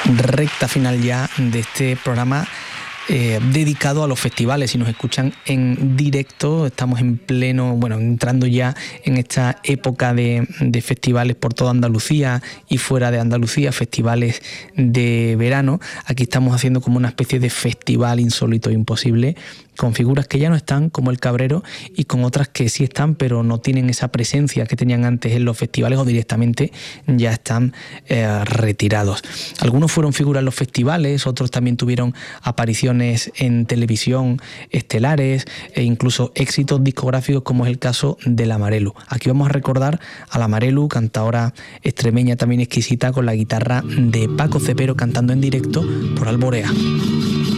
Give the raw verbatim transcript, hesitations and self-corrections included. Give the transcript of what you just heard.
recta final ya de este programa eh, dedicado a los festivales. Si nos escuchan en directo, estamos en pleno, bueno, entrando ya en esta época de, de festivales por toda Andalucía y fuera de Andalucía, festivales de verano. Aquí estamos haciendo como una especie de festival insólito e imposible, con figuras que ya no están, como el Cabrero, y con otras que sí están, pero no tienen esa presencia que tenían antes en los festivales, o directamente ya están eh, retirados. Algunos fueron figuras en los festivales, otros también tuvieron apariciones en televisión estelares e incluso éxitos discográficos, como es el caso de la Marelu. Aquí vamos a recordar a la Marelu, cantadora extremeña también exquisita, con la guitarra de Paco Cepero, cantando en directo por Alborea.